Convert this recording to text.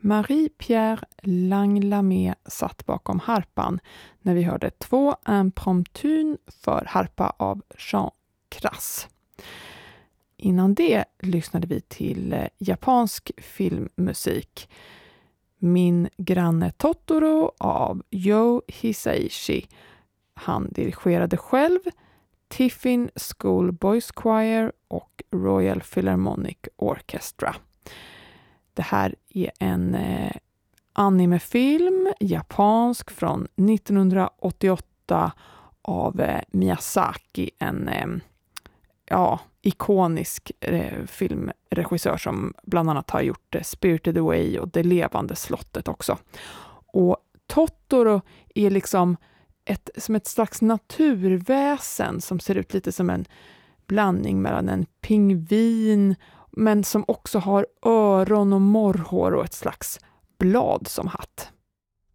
Marie-Pierre Langlamé satt bakom harpan när vi hörde 2 impromptun för harpa av Jean Crass. Innan det lyssnade vi till japansk filmmusik. Min granne Totoro av Yo Hisaishi. Han dirigerade själv Tiffin School Boys Choir och Royal Philharmonic Orchestra. Det här är en animefilm, japansk, från 1988 av Miyazaki, en ikonisk filmregissör som bland annat har gjort Spirited Away och Det levande slottet också. Och Totoro är liksom som ett slags naturväsen som ser ut lite som en blandning mellan en pingvin men som också har öron och morrhår och ett slags blad som hatt.